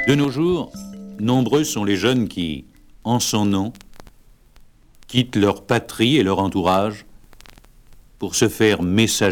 De nos jours, nombreux sont les jeunes qui, en son nom, quittent leur patrie et leur entourage pour se faire messagers